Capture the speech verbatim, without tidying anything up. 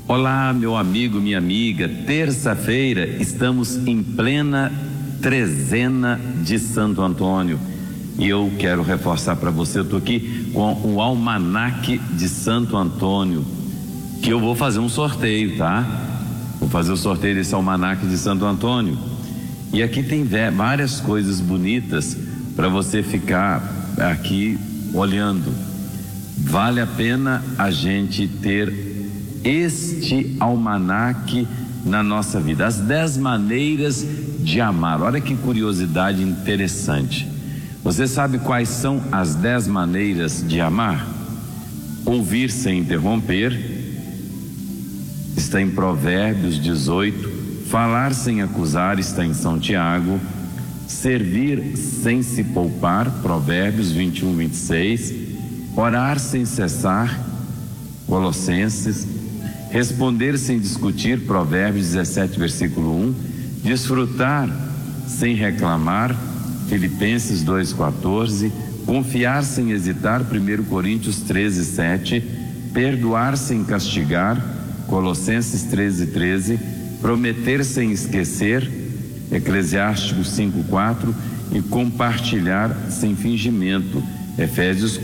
Olá, meu amigo, minha amiga. Terça-feira estamos em plena trezena de Santo Antônio e eu quero reforçar para você, eu estou aqui com o almanaque de Santo Antônio, que eu vou fazer um sorteio, tá? Vou fazer o sorteio desse almanaque de Santo Antônio. E aqui tem várias coisas bonitas para você ficar aqui olhando. Vale a pena a gente ter este almanaque na nossa vida. As dez maneiras de amar. Olha que curiosidade interessante. Você sabe quais são as dez maneiras de amar? Ouvir sem interromper, está em Provérbios dezoito. Falar sem acusar, está em São Tiago. Servir sem se poupar, Provérbios vinte e um, vinte e seis. Orar sem cessar, Colossenses. Responder sem discutir, Provérbios dezessete, versículo um. Desfrutar sem reclamar, Filipenses dois, quatorze. Confiar sem hesitar, primeiro Coríntios treze, sete. Perdoar sem castigar, Colossenses treze, treze. Prometer sem esquecer, Eclesiásticos cinco, quatro. E compartilhar sem fingimento, Efésios